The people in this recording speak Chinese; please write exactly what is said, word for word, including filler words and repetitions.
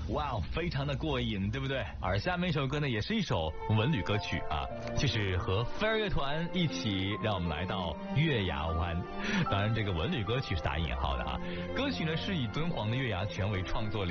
哇，非常的过瘾，对不对？而下面一首歌呢，也是一首文旅歌曲啊，就是和飞儿乐团一起，让我们来到月牙湾。当然，这个文旅歌曲是打引号的啊。歌曲呢是以敦煌的月牙泉为创作。